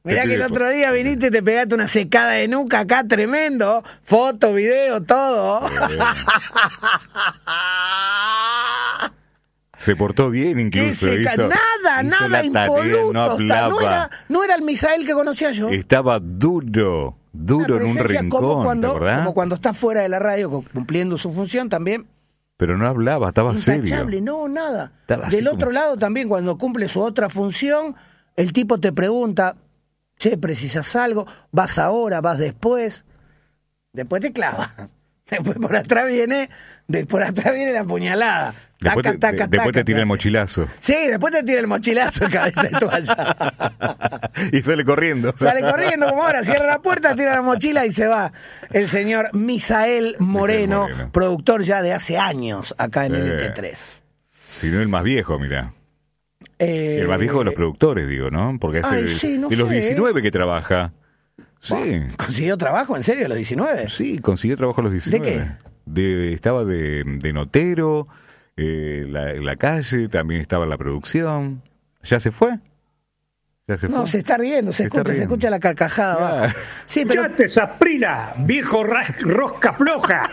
Mirá que el otro día viniste y te pegaste una secada de nuca acá, tremendo. Foto, video, todo. Se portó bien incluso. Nada, impoluto. No era el Misael que conocía yo. Estaba duro en un rincón, como cuando está fuera de la radio cumpliendo su función también. Pero no hablaba, estaba intachable, serio. No, nada. Estaba Del otro lado también, cuando cumple su otra función, el tipo te pregunta, che, ¿precisas algo? ¿Vas ahora? ¿Vas después? Después te clava. Después por atrás viene la puñalada. Después te tira el mochilazo. Sí, después te tira el mochilazo en cabeza de toalla. Y sale corriendo. Sale corriendo como ahora, cierra la puerta, tira la mochila y se va. El señor Misael Moreno, productor ya de hace años acá en NT3. Si no el más viejo, mirá. El más viejo de los productores, digo, ¿no? Porque es de los 19 que trabaja. Sí. ¿Consiguió trabajo, en serio, a los 19? Sí, consiguió trabajo a los 19. ¿De qué? Estaba de notero, la calle, también estaba en la producción. ¿Ya se fue? No, se está riendo, se escucha la carcajada abajo. Sí, pero... ¡Ya te Saprila, viejo rosca floja!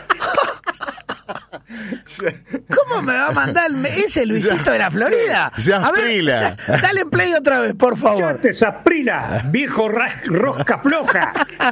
¿Cómo me va a mandar ese Luisito de la Florida? A ver, dale play otra vez, por favor. ¡Ya te Saprila, viejo rosca floja!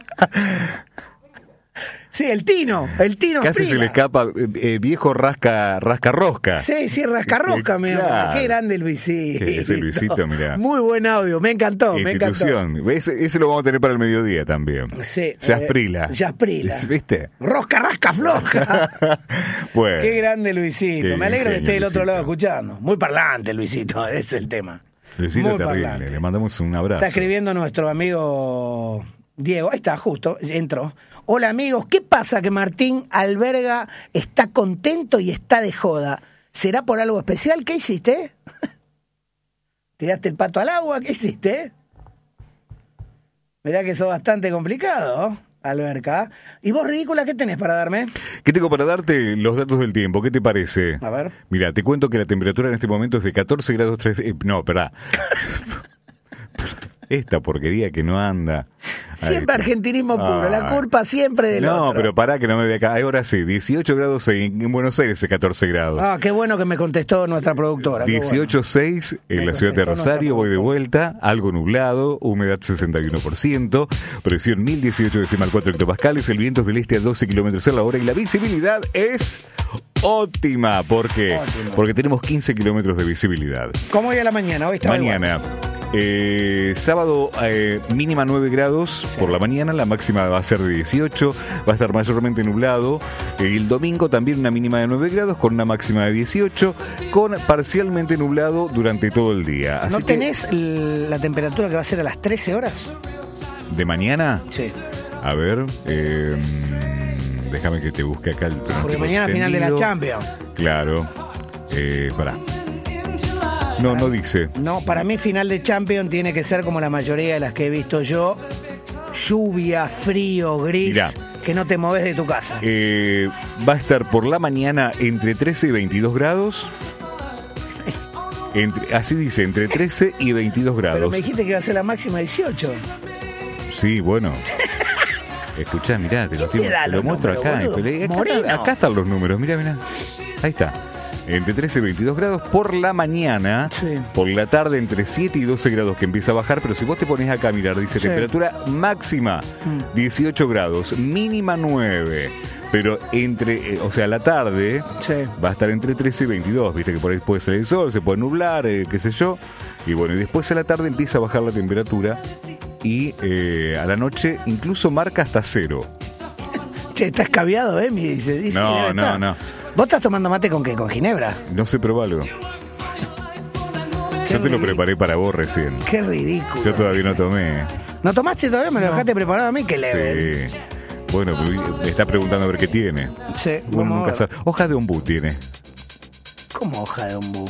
Sí, el Tino Casi Sprila. se le escapa, viejo rasca rosca. Sí, rasca rosca, claro. Qué grande Luisito. Sí, ese Luisito, mirá. Muy buen audio, me encantó. Ese lo vamos a tener para el mediodía también. Sí. Jasprila. ¿Viste? Rosca rasca floja. Bueno. Qué grande Luisito. Me alegro que esté del otro lado escuchando. Muy parlante Luisito, ese es el tema. Luisito muy terrible, parlante. le mandamos un abrazo. Está escribiendo nuestro amigo Diego, ahí está, justo, entró. Hola amigos, ¿qué pasa que Martín Alberga está contento y está de joda? ¿Será por algo especial? ¿Qué hiciste? ¿Tiraste el pato al agua? ¿Qué hiciste? Mirá que eso es bastante complicado, Alberca. ¿Y vos, ridícula, qué tenés para darme? ¿Qué tengo para darte? Los datos del tiempo, ¿qué te parece? A ver. Mira, te cuento que la temperatura en este momento es de 14 grados 3... no, espera. Esta porquería que no anda. Siempre argentinismo puro, la culpa siempre del otro. No, pero pará que no me vea acá. Ahora sí, 18 grados en Buenos Aires, 14 grados. Ah, qué bueno que me contestó nuestra productora. 18.6 en la ciudad de Rosario, voy de vuelta, algo nublado, humedad 61%, presión 1018,4 hectopascales, el viento es del este a 12 kilómetros a la hora y la visibilidad es óptima. ¿Por qué? Porque tenemos 15 kilómetros de visibilidad. ¿Cómo hoy a la mañana? Hoy está mañana. Sábado mínima 9 grados por la mañana, la máxima va a ser de 18, va a estar mayormente nublado. El domingo también una mínima de 9 grados con una máxima de 18, con parcialmente nublado durante todo el día. Así ¿No tenés la temperatura que va a ser a las 13 horas? ¿De mañana? Sí. A ver, déjame que te busque acá el pronóstico. Porque mañana final de la Champions. Claro. Pará. No dice. No, para mí final de Champions tiene que ser como la mayoría de las que he visto yo. Lluvia, frío, gris. Mirá, que no te moves de tu casa. Va a estar por la mañana entre 13 y 22 grados. Así dice, entre 13 y 22 grados. Pero me dijiste que iba a ser la máxima 18. Sí, bueno. Escuchá, mirá, te lo muestro acá. Acá están los números, mirá. Ahí está. Entre 13 y 22 grados por la mañana, sí. Por la tarde entre 7 y 12 grados que empieza a bajar, pero si vos te pones acá a mirar, dice sí. Temperatura máxima 18 grados, mínima 9, pero la tarde sí. Va a estar entre 13 y 22, viste que por ahí puede salir el sol, se puede nublar, qué sé yo, y bueno, y después a la tarde empieza a bajar la temperatura y a la noche incluso marca hasta 0. Che, estás caviado, me dice no. ¿Vos estás tomando mate con qué? ¿Con ginebra? No sé, probalo. Yo te lo preparé para vos recién. Qué ridículo. Yo todavía no tomé. ¿No tomaste todavía? ¿Me lo dejaste preparado a mí? Qué leve. Sí. Bueno, me está preguntando a ver qué tiene. Sí. Bueno, nunca sabe. Hoja de ombú tiene. ¿Cómo hoja de ombú?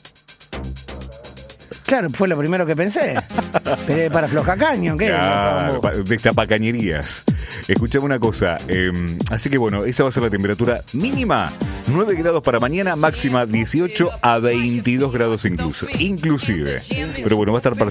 Claro, fue lo primero que pensé. Pero para flojacaño, ¿qué? Claro, de tapacañerías. Escuchame una cosa, así que bueno, esa va a ser la temperatura mínima, 9 grados para mañana, máxima 18 a 22 grados inclusive. Pero bueno, va a estar